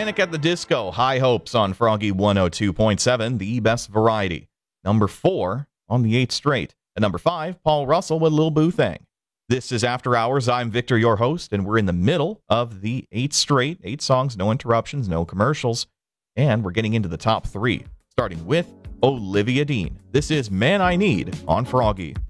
Panic at the Disco, High Hopes on Froggy 102.7, the best variety. Number 4 on the 8th straight. At number 5, Paul Russell with Lil Boo Thang. This is After Hours. I'm Victor, your host, and we're in the middle of the 8th straight. 8 songs, no interruptions, no commercials. And we're getting into the top 3, starting with Olivia Dean. This is Man I Need on Froggy.